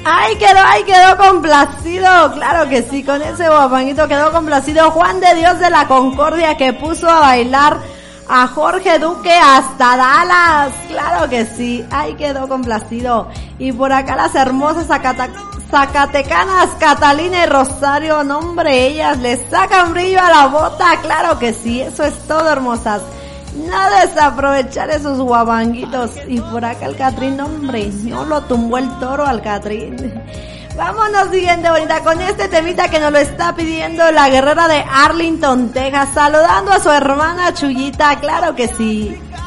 Ahí quedó complacido, claro que sí, con ese guapanguito quedó complacido Juan de Dios de la Concordia, que puso a bailar a Jorge Duque hasta Dallas, claro que sí, ahí quedó complacido. Y por acá las hermosas zacatecanas Catalina y Rosario, no hombre, ellas le sacan brillo a la bota, claro que sí, eso es todo, hermosas. No desaprovechar esos guapanguitos. Y por acá el Catrín, hombre, no lo tumbó el toro al Catrín. Vámonos, siguiente bonita, con este temita que nos lo está pidiendo la guerrera de Arlington, Texas, saludando a su hermana Chuyita, claro que sí.